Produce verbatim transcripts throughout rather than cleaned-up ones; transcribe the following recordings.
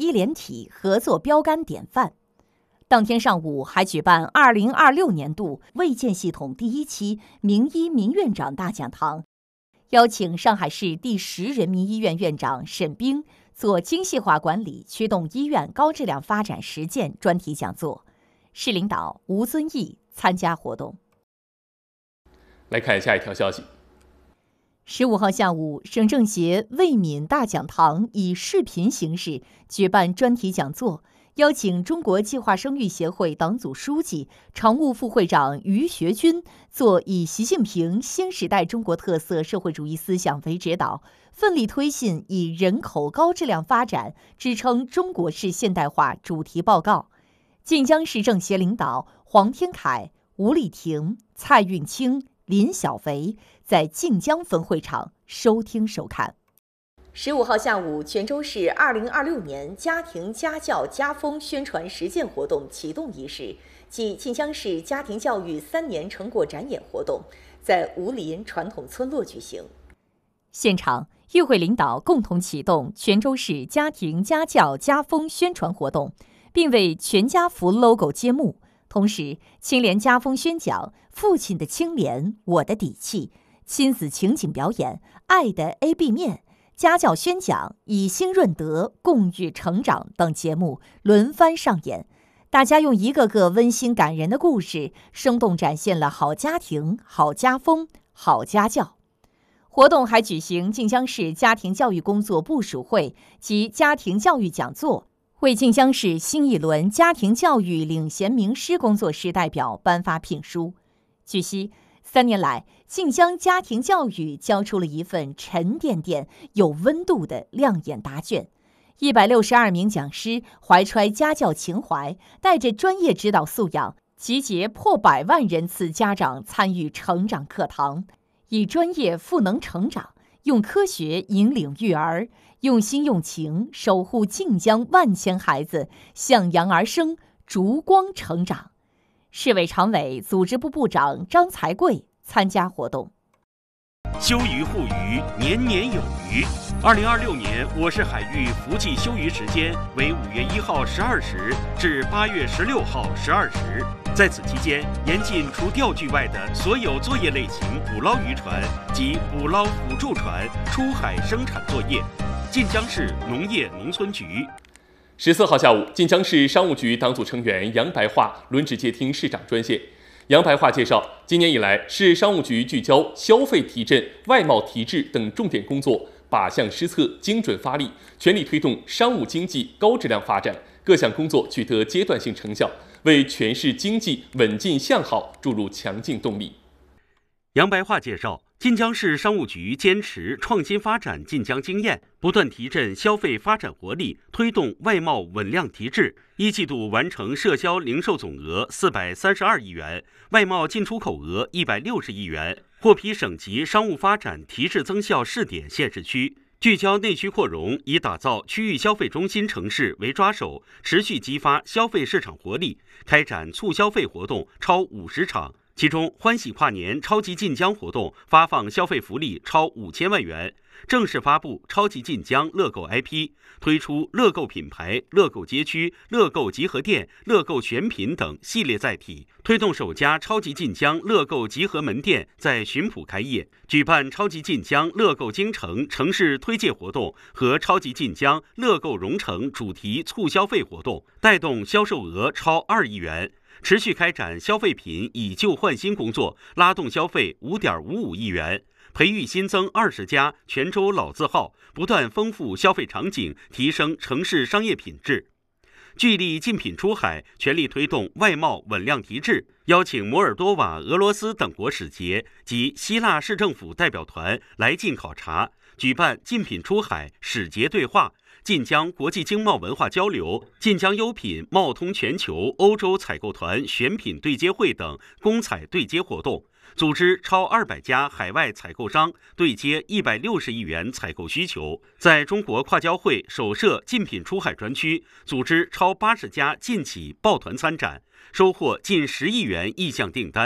一连体合作标杆典范。当天上午还举办二零二六年度卫健系统第一期名医民院长大讲堂，邀请上海市第十人民医院院长沈冰做精细化管理驱动医院高质量发展实践专题讲座，市领导吴遵义参加活动。 来看下一条消息。 十五号下午，省政协卫敏大讲堂以视频形式举办专题讲座，邀请中国计划生育协会党组书记、常务副会长于学军做以习近平新时代中国特色社会主义思想为指导，奋力推进以人口高质量发展支撑中国式现代化主题报告。晋江市政协领导黄天凯、吴丽婷、蔡运清、林小维在晋江分会场收听收看。十五号下午，泉州市二零二六年家庭家教家风宣传实践活动启动仪式暨晋江市家庭教育三年成果展演活动在吴林传统村落举行。现场，与会领导共同启动泉州市家庭家教家风宣传活动，并为全家福 logo 揭幕。同时，青联家风宣讲父亲的青联，我的底气，亲子情景表演爱的 A B 面，家教宣讲以心润德，共育成长等节目轮番上演。大家用一个个温馨感人的故事，生动展现了好家庭、好家风、好家教。活动还举行晋江市家庭教育工作部署会及家庭教育讲座，为晋江市新一轮家庭教育领衔名师工作室代表颁发聘书。据悉，三年来，晋江家庭教育交出了一份沉甸甸、有温度的亮眼答卷。一百六十二名讲师怀揣家教情怀，带着专业指导素养，集结破百万人次家长参与成长课堂，以专业赋能成长，用科学引领育儿，用心用情守护晋江万千孩子向阳而生，烛光成长。市委常委、组织部部长张才贵参加活动。 休渔护渔，年年有余。二零二六年我市海域伏季休渔时间为五月一号十二时至八月十六号十二时。在此期间，严禁除钓具外的所有作业类型捕捞渔船及捕捞辅助船出海生产作业。晋江市农业农村局。 十四号下午，晋江市商务局党组成员杨白桦轮值接听市长专线。杨白桦介绍，今年以来，市商务局聚焦消费提振、外贸提质等重点工作，靶向施策，精准发力，全力推动商务经济高质量发展，各项工作取得阶段性成效，为全市经济稳进向好注入强劲动力。 杨白桦介绍，晋江市商务局坚持创新发展晋江经验，不断提振消费发展活力，推动外贸稳量提质。一季度完成涉销零售总额四百三十二亿元，外贸进出口额一百六十亿元，获批省级商务发展提质增效试点县市区。聚焦内需扩容，以打造区域消费中心城市为抓手，持续激发消费市场活力，开展促消费活动超五十场。其中，欢喜跨年超级晋江活动发放消费福利超五千万元，正式发布超级晋江乐购 I P， 推出乐购品牌、乐购街区、乐购集合店、乐购选品等系列载体，推动首家超级晋江乐购集合门店在浔埔开业，举办超级晋江乐购京城城市推介活动和超级晋江乐购蓉城主题促消费活动，带动销售额超二亿元。持续开展消费品以旧换新工作，拉动消费五点五五亿元，培育新增二十家泉州老字号，不断丰富消费场景，提升城市商业品质。聚力进品出海，全力推动外贸稳量提质，邀请摩尔多瓦、俄罗斯等国使节及希腊市政府代表团来晋考察，举办进品出海使节对话、晋江国际经贸文化交流、晋江优品贸通全球欧洲采购团选品对接会等公采对接活动，组织超二百家海外采购商对接一百六十亿元采购需求。在中国跨交会首设进品出海专区，组织超八十家进企抱团参展，收获近十亿元意向订单。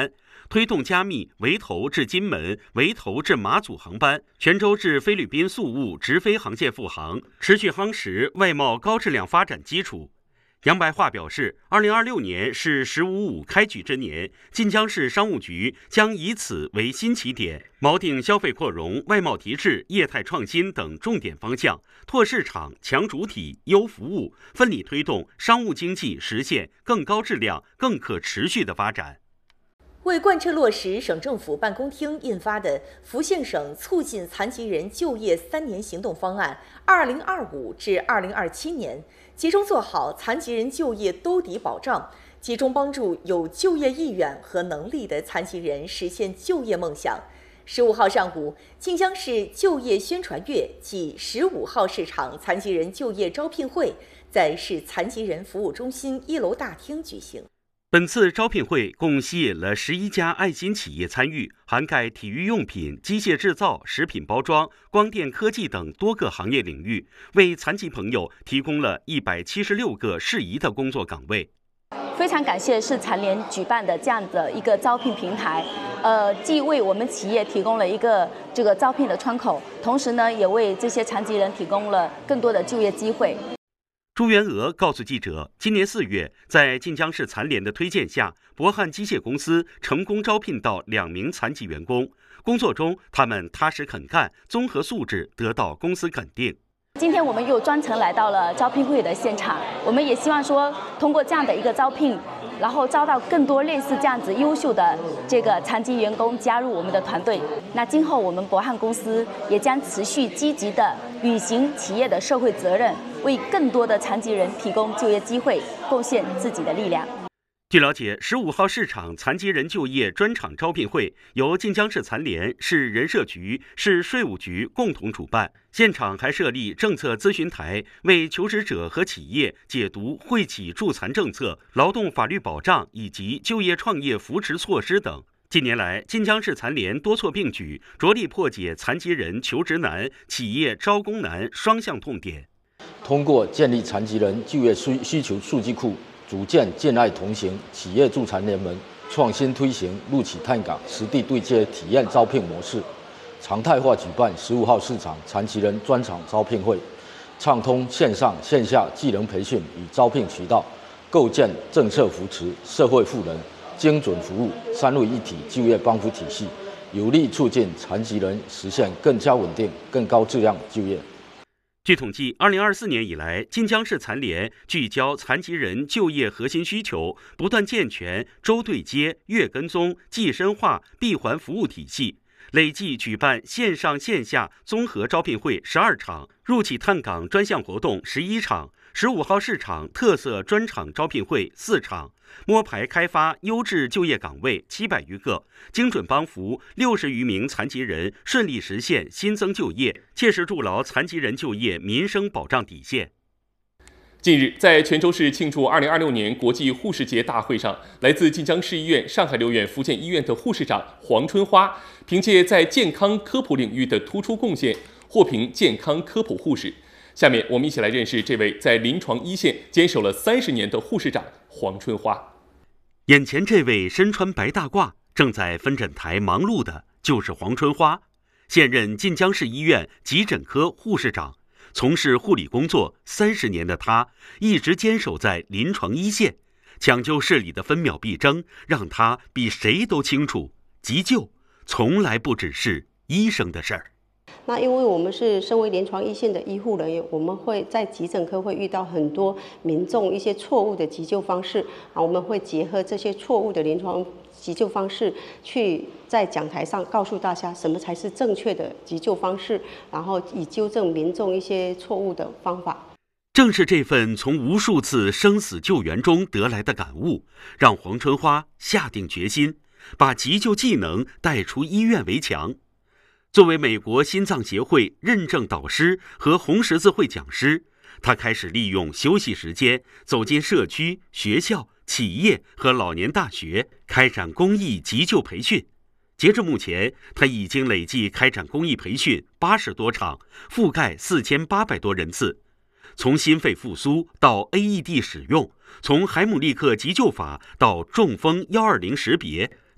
推动加密围头至金门、围头至马祖航班、泉州至菲律宾宿务直飞航线复航，持续夯实外贸高质量发展基础。杨白桦表示，二零二六年是“十五五”开局之年，晋江市商务局将以此为新起点，锚定消费扩容、外贸提质、业态创新等重点方向，拓市场、强主体、优服务，奋力推动商务经济实现更高质量、更可持续的发展。 为贯彻落实省政府办公厅印发的福建省促进残疾人就业三年行动方案（二零二五至二零二七年），集中做好残疾人就业兜底保障，集中帮助有就业意愿和能力的残疾人实现就业梦想。十五号上午，晋江市就业宣传月暨十五号市场残疾人就业招聘会在市残疾人服务中心一楼大厅举行。 本次招聘会共吸引了十一家爱心企业参与，涵盖体育用品、机械制造、食品包装、光电科技等多个行业领域，为残疾朋友提供了一百七十六个适宜的工作岗位。 非常感谢市残联举办的这样的一个招聘平台，呃，既为我们企业提供了一个这个招聘的窗口，同时呢，也为这些残疾人提供了更多的就业机会。 朱元娥告诉记者，今年四月，在晋江市残联的推荐下，博汉机械公司成功招聘到两名残疾员工。工作中，他们踏实肯干，综合素质得到公司肯定。 今天我们又专程来到了招聘会的现场，我们也希望说，通过这样的一个招聘，然后招到更多类似这样子优秀的这个残疾员工加入我们的团队。那今后我们博汉公司也将持续积极的履行企业的社会责任，为更多的残疾人提供就业机会，贡献自己的力量。 据了解，十五号市场残疾人就业专场招聘会由晋江市残联、市人社局、市税务局共同主办，现场还设立政策咨询台，为求职者和企业解读惠企助残政策、劳动法律保障以及就业创业扶持措施等。近年来，晋江市残联多措并举，着力破解残疾人求职难、企业招工难双向痛点。 通过建立残疾人就业需需求数据库，组建建爱同行企业助残联盟，创新推行陆企探岗实地对接体验招聘模式，常态化举办十五号市场残疾人专场招聘会，畅通线上线下技能培训与招聘渠道，构建政策扶持、社会赋能、精准服务三位一体就业帮扶体系，有力促进残疾人实现更加稳定、更高质量就业。 据统计，二零二四年以来，晋江市残联聚焦残疾人就业核心需求，不断健全周对接、月跟踪、季深化闭环服务体系，累计举办线上线下综合招聘会十二场，入企探岗专项活动十一场，十五号市场特色专场招聘会四场，摸排开发优质就业岗位七百余个，精准帮扶六十余名残疾人顺利实现新增就业，切实筑牢残疾人就业民生保障底线。 近日，在泉州市庆祝二零二六年国际护士节大会上，来自晋江市医院、上海六院福建医院的护士长黄春花，凭借在健康科普领域的突出贡献，获评健康科普护士。下面我们一起来认识这位在临床一线坚守了三十年的护士长黄春花。 眼前这位身穿白大褂，正在分诊台忙碌的就是黄春花，现任晋江市医院急诊科护士长。从事护理工作三十年的他，一直坚守在临床一线，抢救室里的分秒必争，让他比谁都清楚，急救从来不只是医生的事儿。 那因为我们是身为临床一线的医护人员，我们会在急诊科会遇到很多民众一些错误的急救方式啊，我们会结合这些错误的临床急救方式，去在讲台上告诉大家什么才是正确的急救方式，然后以纠正民众一些错误的方法。 正是这份从无数次生死救援中得来的感悟，让黄春花下定决心，把急救技能带出医院围墙。作为美国心脏协会认证导师和红十字会讲师，他开始利用休息时间走进社区、学校、企业和老年大学，开展公益急救培训。截至目前，他已经累计开展公益培训八十多场，覆盖四千八百多人次。从心肺复苏到 A E D 使用，从海姆立克急救法到中风一二零识别，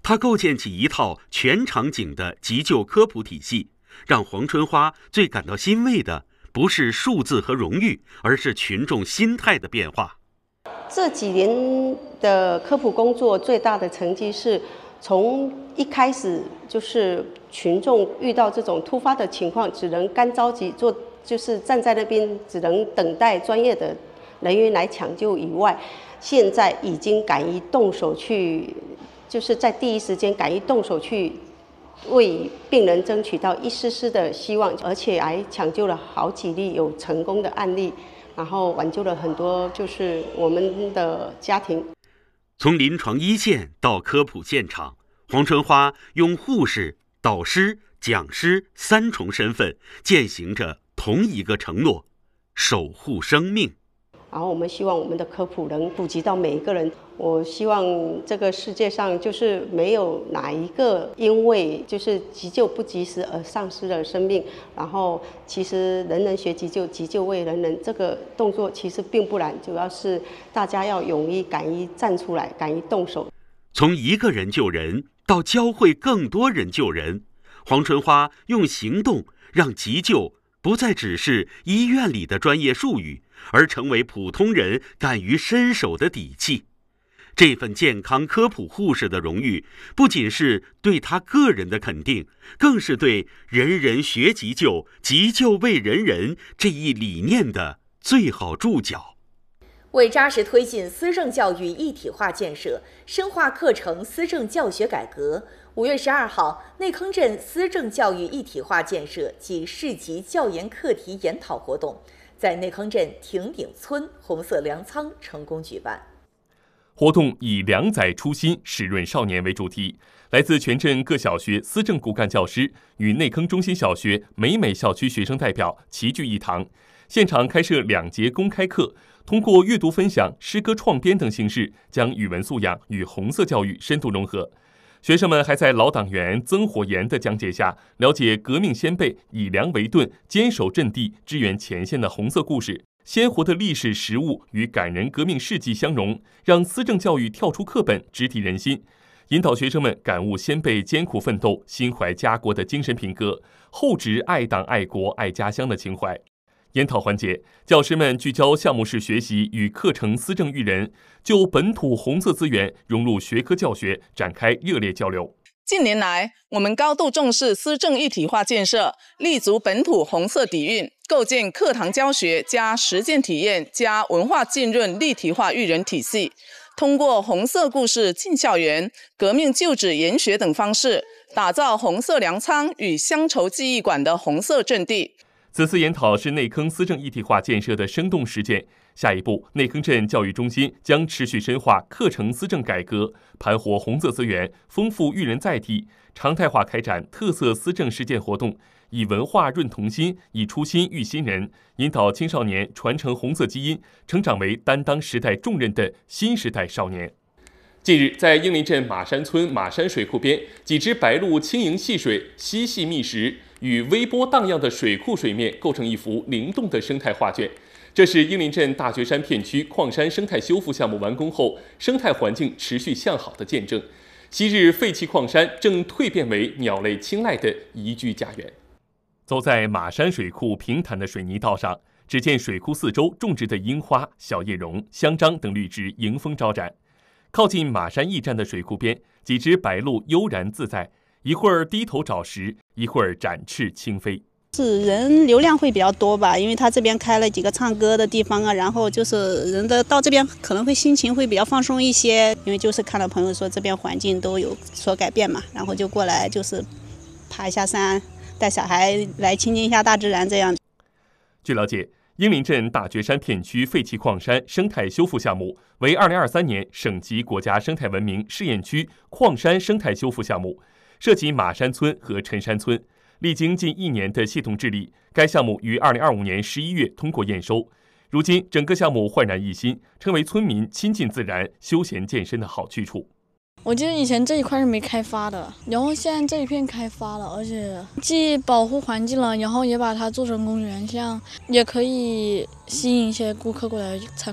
他构建起一套全场景的急救科普体系，让黄春花最感到欣慰的不是数字和荣誉，而是群众心态的变化。 这几年的科普工作最大的成绩是，从一开始就是群众遇到这种突发的情况，只能干着急做，就是站在那边只能等待专业的人员来抢救以外，现在已经敢于动手去，就是在第一时间敢于动手去为病人争取到一丝丝的希望，而且还抢救了好几例有成功的案例，然后挽救了很多就是我们的家庭。 从临床一线到科普现场，黄春花用护士、导师、讲师三重身份践行着同一个承诺：守护生命。 然后我们希望我们的科普能普及到每一个人。我希望这个世界上就是没有哪一个因为就是急救不及时而丧失了生命。然后其实人人学急救，急救为人人，这个动作其实并不难，主要是大家要勇于敢于站出来，敢于动手。 从一个人救人到教会更多人救人，黄春花用行动让急救不再只是医院里的专业术语，而成为普通人敢于伸手的底气。这份健康科普护士的荣誉，不仅是对他个人的肯定，更是对人人学急救，急救为人人这一理念的最好注脚。 为扎实推进思政教育一体化建设，深化课程思政教学改革，五月十二号，内坑镇思政教育一体化建设暨市级教研课题研讨活动在内坑镇亭顶村红色粮仓成功举办。 活动以良载初心，使润少年为主题，来自全镇各小学思政骨干教师与内坑中心小学美美校区学生代表齐聚一堂，现场开设两节公开课，通过阅读分享、诗歌创编等形式，将语文素养与红色教育深度融合。学生们还在老党员曾火炎的讲解下，了解革命先辈以粮为盾、坚守阵地、支援前线的红色故事。鲜活的历史实物与感人革命事迹相融，让思政教育跳出课本，直抵人心，引导学生们感悟先辈艰苦奋斗、心怀家国的精神品格，厚植爱党爱国爱家乡的情怀。研讨环节，教师们聚焦项目式学习与课程思政育人，就本土红色资源融入学科教学展开热烈交流。 近年来，我们高度重视思政一体化建设，立足本土红色底蕴，构建课堂教学加实践体验加文化浸润立体化育人体系，通过红色故事进校园、革命旧址研学等方式，打造红色粮仓与乡愁记忆馆的红色阵地。 此次研讨是内坑思政一体化建设的生动实践。下一步，内坑镇教育中心将持续深化课程思政改革，盘活红色资源，丰富育人载体，常态化开展特色思政实践活动，以文化润童心，以初心育新人，引导青少年传承红色基因，成长为担当时代重任的新时代少年。近日，在英林镇马山村马山水库边，几只白鹭轻盈戏水，嬉戏觅食，与微波荡漾的水库水面构成一幅灵动的生态画卷。这是英林镇大觉山片区矿山生态修复项目完工后，生态环境持续向好的见证。昔日废弃矿山正蜕变为鸟类青睐的宜居家园。走在马山水库平坦的水泥道上，只见水库四周种植的樱花、小叶榕、香樟等绿植迎风招展。靠近马山驿站的水库边，几只白鹭悠然自在，一会儿低头找食，一会儿展翅轻飞。 是人流量会比较多吧，因为他这边开了几个唱歌的地方啊，然后就是人的到这边可能会心情会比较放松一些，因为就是看到朋友说这边环境都有所改变嘛，然后就过来就是爬一下山，带小孩来亲近一下大自然这样。 据了解，英林镇大觉山片区废弃矿山生态修复项目为二零二三年省级国家生态文明试验区矿山生态修复项目，涉及马山村和陈山村。历经近一年的系统治理，该项目于二零二五年十一月通过验收。如今，整个项目焕然一新，成为村民亲近自然、休闲健身的好去处。 我记得以前这一块是没开发的，然后现在这一片开发了，而且既保护环境了，然后也把它做成公园，这样也可以吸引一些顾客过来参观。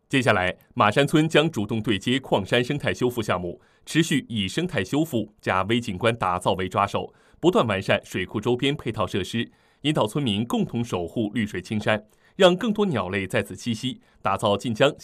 接下来，马山村将主动对接矿山生态修复项目，持续以生态修复加微景观打造为抓手，不断完善水库周边配套设施，引导村民共同守护绿水青山，让更多鸟类在此栖息，打造晋江